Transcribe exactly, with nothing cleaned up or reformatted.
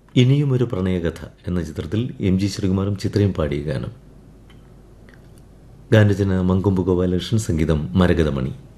ഇനിയുമൊരു പ്രണയകഥ എന്ന ചിത്രത്തിൽ M G ശ്രീകുമാറും ചിത്രയും പാടിയ ഗാനം. ഗാനരചന മങ്കൊമ്പ് ഗോപാലകൃഷ്ണൻ, സംഗീതം മരകതമണി.